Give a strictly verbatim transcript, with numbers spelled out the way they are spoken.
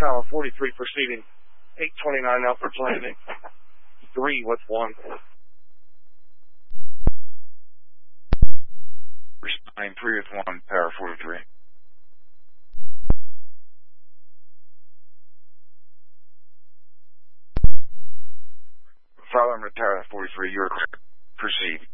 Tower forty-three proceeding. eight twenty-nine Alfred's Landing. three with one. Responding three with one, Tower forty-three. Follow him to Tower forty-three, you're clear. Proceed.